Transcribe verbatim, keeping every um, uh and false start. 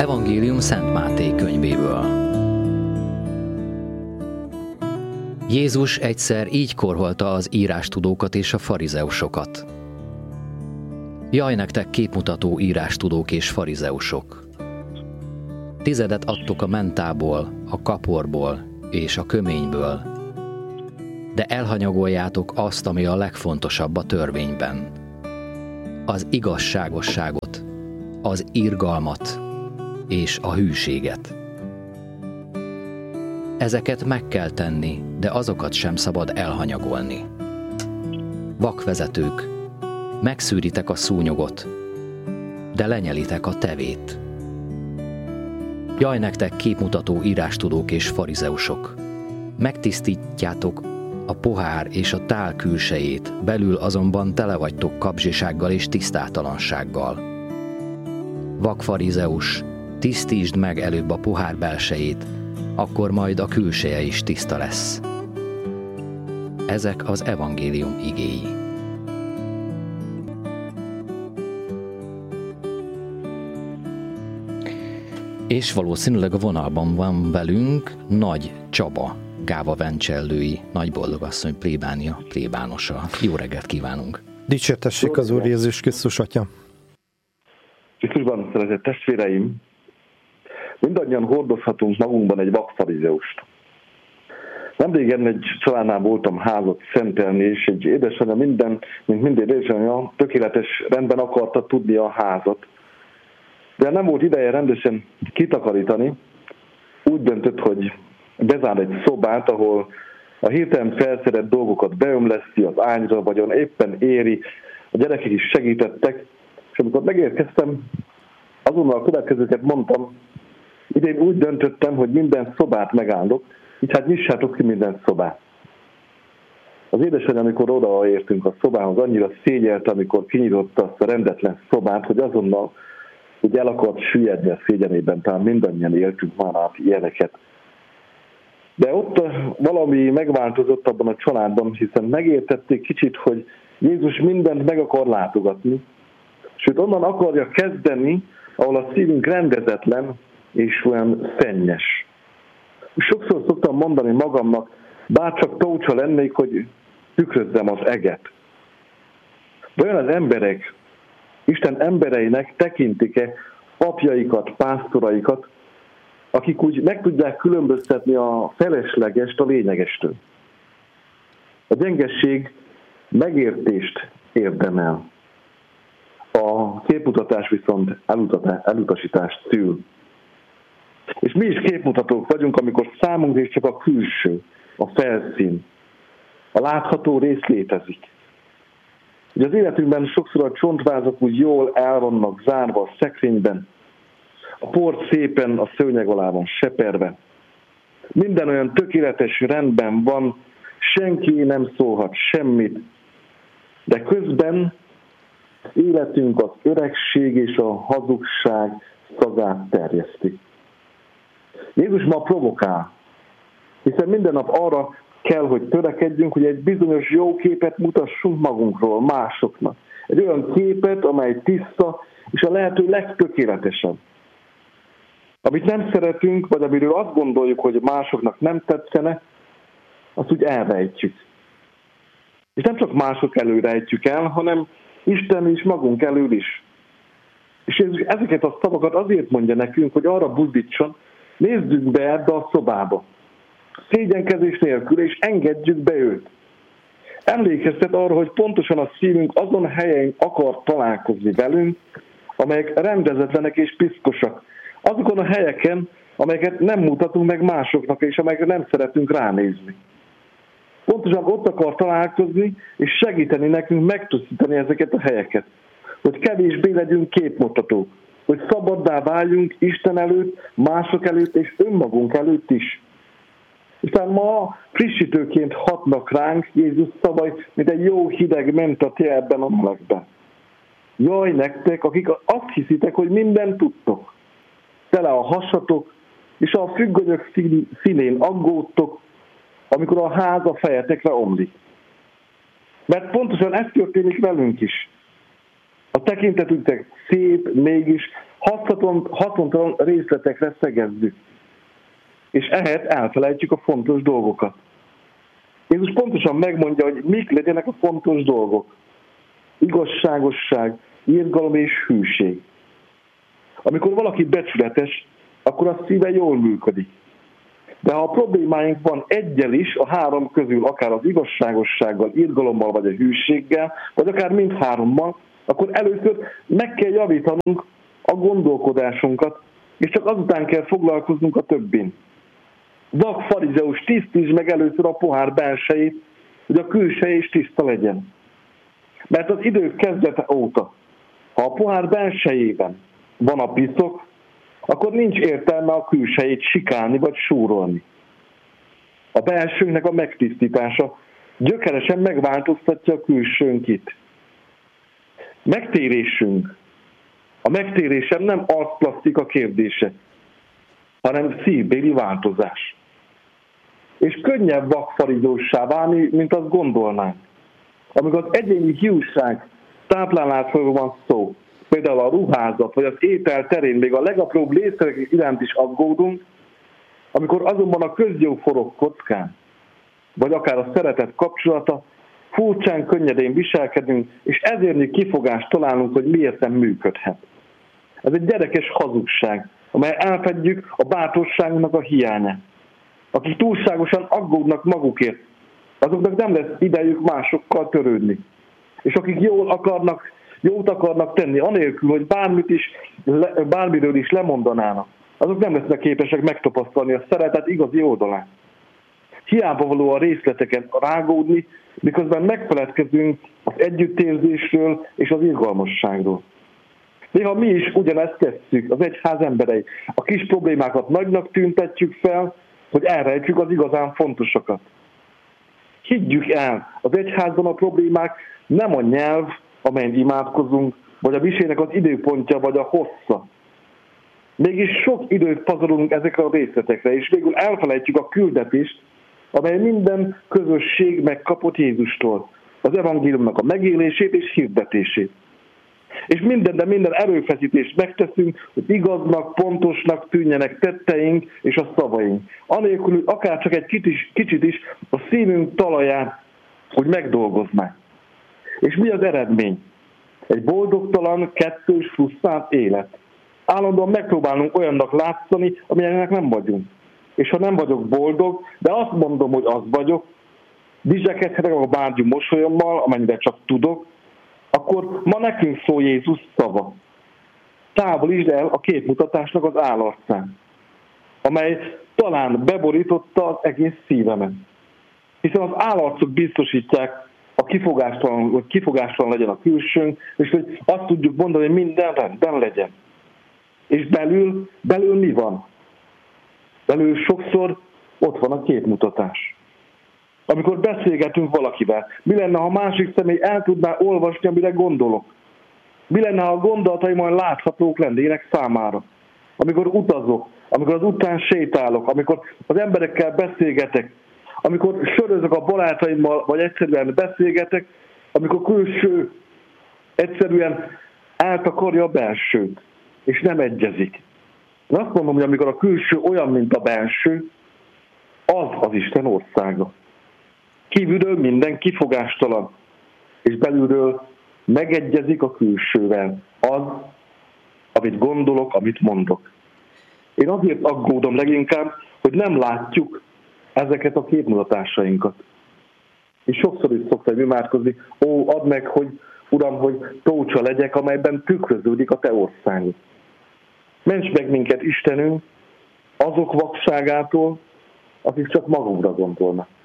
Evangélium Szent Máté könyvéből. Jézus egyszer így korholta az írástudókat és a farizeusokat. Jaj nektek képmutató írástudók és farizeusok! Tizedet adtok a mentából, a kaporból és a köményből, de elhanyagoljátok azt, ami a legfontosabb a törvényben. Az igazságosságot, az irgalmat és a hűséget. Ezeket meg kell tenni, de azokat sem szabad elhanyagolni. Vakvezetők, megszűritek a szúnyogot, de lenyelitek a tevét. Jaj nektek képmutató írástudók és farizeusok! Megtisztítjátok a pohár és a tál külsejét, belül azonban tele vagytok kapzsisággal és tisztátalansággal. Vakfarizeus, tisztítsd meg előbb a pohár belsejét, akkor majd a külseje is tiszta lesz. Ezek az evangélium igéi. És valószínűleg a vonalban van velünk Nagy Csaba, Gáva Vencsellői nagyboldogasszony plébánia, plébánosa. Jó reggelt kívánunk! Dicsértessék az Úr Jézus Krisztus Atya! Krisztusban szeretett testvéreim, mindannyian hordozhatunk magunkban egy vakfarizeust. Nemrégen egy családnál voltam házat szentelni, és egy édesanyja minden, mint minden édesanyja, tökéletes rendben akarta tudni a házat. De nem volt ideje rendesen kitakarítani, úgy döntött, hogy bezár egy szobát, ahol a hirtelen felszedett dolgokat beömleszti az ágyra, vagy éppen éri, a gyerekek is segítettek, és amikor megérkeztem, azonnal a következőket mondtam, idén úgy döntöttem, hogy minden szobát megállok, így hát nyissátok ki minden szobát. Az édesanyja, amikor odaértünk a szobához, annyira szégyelte, amikor kinyitotta azt a rendetlen szobát, hogy azonnal úgy el akart süllyedni a szégyenében, talán mindannyian éltünk már át ilyeneket. De ott valami megváltozott abban a családban, hiszen megértették kicsit, hogy Jézus mindent meg akar látogatni, sőt onnan akarja kezdeni, ahol a szívünk rendezetlen és olyan szennyes. Sokszor szoktam mondani magamnak, bárcsak tócsa lennék, hogy tükrözzem az eget. De olyan az emberek, Isten embereinek tekintik-e apjaikat, pásztoraikat, akik úgy meg tudják különböztetni a feleslegest a lényegestől. A gyengesség megértést érdemel. A képmutatás viszont elutasítást szül. És mi is képmutatók vagyunk, amikor számunkra is csak a külső, a felszín, a látható rész létezik. Ugye az életünkben sokszor a csontvázak úgy jól el vannak zárva a szekrényben, a port szépen a szőnyeg alá van seperve. Minden olyan tökéletes rendben van, senki nem szólhat semmit, de közben az életünk az öregség és a hazugság szagát terjeszti. Jézus ma provokál, hiszen minden nap arra kell, hogy törekedjünk, hogy egy bizonyos jó képet mutassunk magunkról, másoknak. Egy olyan képet, amely tiszta, és a lehető legtökéletesebb. Amit nem szeretünk, vagy amiről azt gondoljuk, hogy másoknak nem tetszene, azt úgy elrejtjük. És nem csak mások elől rejtjük el, hanem Isten is magunk elől is. És ezeket a szavakat azért mondja nekünk, hogy arra buzdítson, nézzük be ebbe a szobába. Szégyenkezés nélkül, és engedjük be őt. Emlékeztet arra, hogy pontosan a szívünk azon helyen akar találkozni velünk, amelyek rendezetlenek és piszkosak. Azokon a helyeken, amelyeket nem mutatunk meg másoknak, és amelyekre nem szeretünk ránézni. Pontosan ott akar találkozni, és segíteni nekünk megtisztítani ezeket a helyeket. Hogy kevésbé legyünk képmutatók. Hogy szabaddá váljunk Isten előtt, mások előtt, és önmagunk előtt is. És talán ma frissítőként hatnak ránk Jézus szavai, mint egy jó hideg mentatja ebben a melegben. Jaj nektek, akik azt hiszitek, hogy mindent tudtok. Tele a hasatok, és a függönyök színén aggódtok, amikor a ház a fejetekre omlik. Mert pontosan ez történik velünk is. A tekintetünknek szép, mégis haszontalan részletekre szegezzük. És ehhez elfelejtjük a fontos dolgokat. Jézus pontosan megmondja, hogy mik legyenek a fontos dolgok. Igazságosság, irgalom és hűség. Amikor valaki becsületes, akkor a szíve jól működik. De ha a problémáink van egyel is, a három közül, akár az igazságossággal, irgalommal vagy a hűséggel, vagy akár mindhárommal, akkor először meg kell javítanunk a gondolkodásunkat, és csak azután kell foglalkoznunk a többin. Vak farizeus, tisztítsd meg először a pohár belsejét, hogy a külseje is tiszta legyen. Mert az idők kezdete óta, ha a pohár belsejében van a piszok, akkor nincs értelme a külsejét sikálni vagy súrolni. A belsőnknek a megtisztítása gyökeresen megváltoztatja a külsőnkit. Megtérésünk. A megtérésem nem arcplasztika kérdése, hanem szívbéli változás. És könnyebb vakfarizóssá válni, mint azt gondolnánk. Amikor az egyéni hiúság táplálásról van szó, például a ruházat vagy az étel terén még a legapróbb létszerek iránt is aggódunk, amikor azonban a közjó forog kockán, vagy akár a szeretet kapcsolata, furcsán könnyedén viselkedünk, és ezért kifogást találunk, hogy miért nem működhet. Ez egy gyerekes hazugság, amely elfedjük a bátorságunknak a hiányát. Akik túlságosan aggódnak magukért, azoknak nem lesz idejük másokkal törődni. És akik jól akarnak, jót akarnak tenni, anélkül, hogy bármit is, bármiről is lemondanának, azok nem lesznek képesek megtapasztalni a szeretet igazi oldalát. Hiába való a részleteken rágódni, miközben megfeledkezünk az együttérzésről és az irgalmasságról. Néha mi is ugyanezt tesszük, az egyház emberei. A kis problémákat nagynak tüntetjük fel, hogy elrejtjük az igazán fontosakat. Higgyük el, az egyházban a problémák nem a nyelv, amelyen imádkozunk, vagy a misének az időpontja, vagy a hossza. Mégis sok időt pazarolunk ezekre a részletekre, és végül elfelejtjük a küldetést, amely minden közösség megkapott Jézustól, az evangéliumnak a megélését és hirdetését. És minden, de minden erőfeszítést megteszünk, hogy igaznak, pontosnak tűnjenek tetteink és a szavaink. Anélkül, hogy akár csak egy kicsit, kicsit is a szívünk talaján, hogy megdolgoznánk. És mi az eredmény? Egy boldogtalan, kettős, frusztrált élet. Állandóan megpróbálunk olyannak látszani, amilyennek nem vagyunk. És ha nem vagyok boldog, de azt mondom, hogy az vagyok, dizsekedhetek a bárgyú mosolyommal, amennyire csak tudok, akkor ma nekünk szól Jézus szava. Távolítsd el a képmutatásnak az állarcán, amely talán beborította az egész szívemet. Hiszen az állarcok biztosítják a kifogástalan, hogy kifogástalan legyen a külsőnk, és hogy azt tudjuk mondani, hogy minden rendben legyen. És belül, belül mi van? Belül sokszor ott van a képmutatás. Amikor beszélgetünk valakivel, mi lenne, ha a másik személy el tudná olvasni, amire gondolok? Mi lenne, ha a gondolataim olyan láthatók lennének számára? Amikor utazok, amikor az után sétálok, amikor az emberekkel beszélgetek, amikor sörözök a barátaimmal, vagy egyszerűen beszélgetek, amikor külső egyszerűen eltakarja a belsőt, és nem egyezik. Én azt mondom, hogy amikor a külső olyan, mint a belső, az az Isten országa. Kívülről minden kifogástalan, és belülről megegyezik a külsővel az, amit gondolok, amit mondok. Én azért aggódom leginkább, hogy nem látjuk ezeket a képmutatásainkat. És sokszor is szoktam imádkozni, ó, add meg, hogy Uram, hogy tócsa legyek, amelyben tükröződik a Te országod. Ments meg minket, Istenünk, azok vakságától, akik csak magukra gondolnak.